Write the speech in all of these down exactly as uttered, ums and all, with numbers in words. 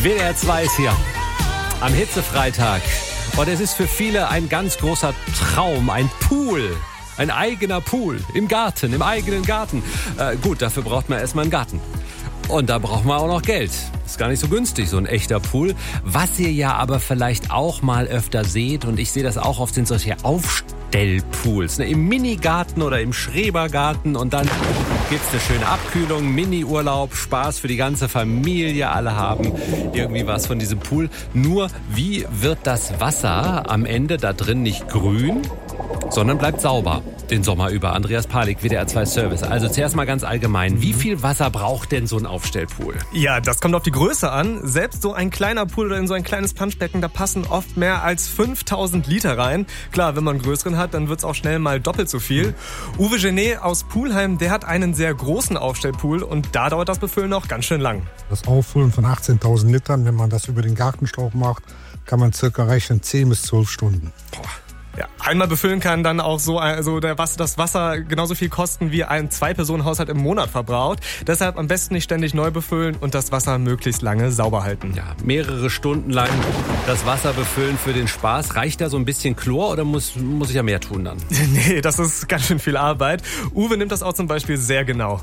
W D R zwei ist hier am Hitzefreitag. Und es ist für viele ein ganz großer Traum, ein Pool. Ein eigener Pool im Garten, im eigenen Garten. Äh, gut, dafür braucht man erstmal einen Garten. Und da braucht man auch noch Geld. Ist gar nicht so günstig, so ein echter Pool. Was ihr ja aber vielleicht auch mal öfter seht, und ich sehe das auch oft, sind solche Aufstellpools. Ne? Im Minigarten oder im Schrebergarten. Und dann gibt's eine schöne Abkühlung, Mini-Urlaub, Spaß für die ganze Familie. Alle haben irgendwie was von diesem Pool. Nur, wie wird das Wasser am Ende da drin nicht grün, sondern bleibt sauber den Sommer über? Andreas Palik, W D R zwei Service. Also zuerst mal ganz allgemein, wie viel Wasser braucht denn so ein Aufstellpool? Ja, das kommt auf die Größe an. Selbst so ein kleiner Pool oder in so ein kleines Planschbecken, da passen oft mehr als fünftausend Liter rein. Klar, wenn man einen größeren hat, dann wird's auch schnell mal doppelt so viel. Uwe Genet aus Poolheim, der hat einen sehr großen Aufstellpool und da dauert das Befüllen auch ganz schön lang. Das Auffüllen von achtzehntausend Litern, wenn man das über den Gartenschlauch macht, kann man circa rechnen zehn bis zwölf Stunden. Boah. Ja, einmal befüllen kann dann auch so also der Wasser, das Wasser genauso viel kosten, wie ein Zwei-Personen-Haushalt im Monat verbraucht. Deshalb am besten nicht ständig neu befüllen und das Wasser möglichst lange sauber halten. Ja, mehrere Stunden lang das Wasser befüllen für den Spaß. Reicht da so ein bisschen Chlor oder muss, muss ich ja mehr tun dann? Nee, das ist ganz schön viel Arbeit. Uwe nimmt das auch zum Beispiel sehr genau.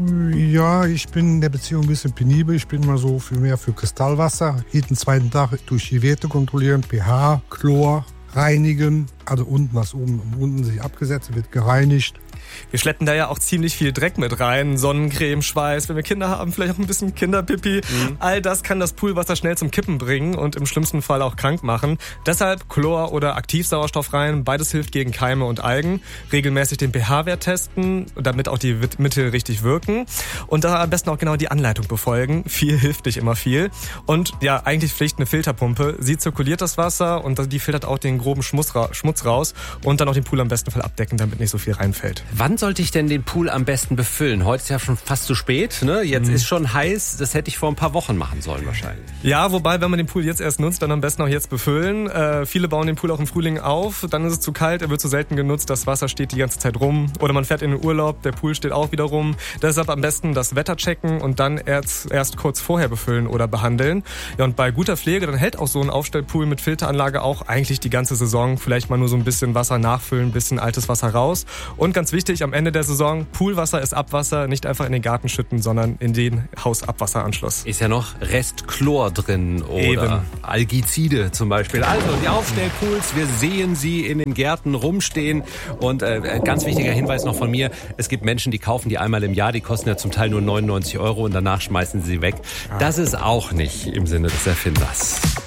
Ja, ich bin in der Beziehung ein bisschen penibel. Ich bin mal so für mehr für Kristallwasser. Jeden zweiten Tag durch die Werte kontrollieren, pH, Chlor, reinigen. Also unten, was oben unten sich abgesetzt wird, gereinigt. Wir schleppen da ja auch ziemlich viel Dreck mit rein. Sonnencreme, Schweiß, wenn wir Kinder haben, vielleicht auch ein bisschen Kinderpipi. Mhm. All das kann das Poolwasser schnell zum Kippen bringen und im schlimmsten Fall auch krank machen. Deshalb Chlor oder Aktivsauerstoff rein. Beides hilft gegen Keime und Algen. Regelmäßig den pH-Wert testen, damit auch die Mittel richtig wirken. Und da am besten auch genau die Anleitung befolgen. Viel hilft nicht immer viel. Und ja, eigentlich Pflicht eine Filterpumpe. Sie zirkuliert das Wasser und die filtert auch den groben Schmutz raus. Und dann auch den Pool am besten Fall abdecken, damit nicht so viel reinfällt. Wann sollte ich denn den Pool am besten befüllen? Heute ist ja schon fast zu spät, ne? Jetzt mhm. ist schon heiß. Das hätte ich vor ein paar Wochen machen sollen wahrscheinlich. Ja, wobei, wenn man den Pool jetzt erst nutzt, dann am besten auch jetzt befüllen. Äh, viele bauen den Pool auch im Frühling auf. Dann ist es zu kalt, er wird zu selten genutzt. Das Wasser steht die ganze Zeit rum. Oder man fährt in den Urlaub, der Pool steht auch wieder rum. Deshalb am besten das Wetter checken und dann erst, erst kurz vorher befüllen oder behandeln. Ja, und bei guter Pflege, dann hält auch so ein Aufstellpool mit Filteranlage auch eigentlich die ganze Saison. Vielleicht mal nur so ein bisschen Wasser nachfüllen, ein bisschen altes Wasser raus. Und ganz wichtig, am Ende der Saison, Poolwasser ist Abwasser, nicht einfach in den Garten schütten, sondern in den Hausabwasseranschluss. Ist ja noch Restchlor drin oder Eben. Algizide zum Beispiel. Also die Aufstellpools, wir sehen sie in den Gärten rumstehen. Und äh, ganz wichtiger Hinweis noch von mir, es gibt Menschen, die kaufen die einmal im Jahr, die kosten ja zum Teil nur neunundneunzig Euro und danach schmeißen sie sie weg. Das ist auch nicht im Sinne des Erfinders.